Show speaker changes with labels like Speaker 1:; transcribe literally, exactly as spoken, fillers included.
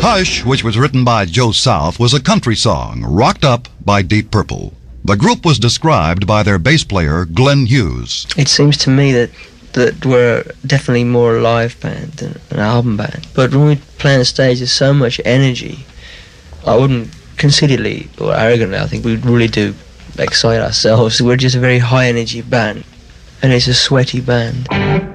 Speaker 1: Hush, which was written by Joe South, was a country song, rocked up by Deep Purple. The group was described by their bass player, Glenn Hughes.
Speaker 2: It seems to me that, that we're definitely more a live band than an album band. But when we play on stage, there's so much energy. I wouldn't conceitedly or arrogantly, I think we really do excite ourselves. We're just a very high energy band, and it's a sweaty band.